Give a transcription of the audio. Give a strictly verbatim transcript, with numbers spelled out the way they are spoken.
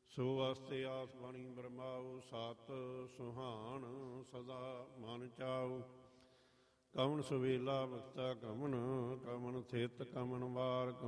ਸੋ ਵਾਸਤੇ ਆਸ ਬਾਣੀ ਬਰਮਾਉ, ਸਤ ਸੁਹਾਣ ਸਦਾ ਮਨ ਚਾਉ। ਕਵਣ ਸੁਵੇਲਾ ਬਖਤਾ ਕਮਨ, ਕਮਨ ਥਿਤ ਕਮਨ ਵਾਰ,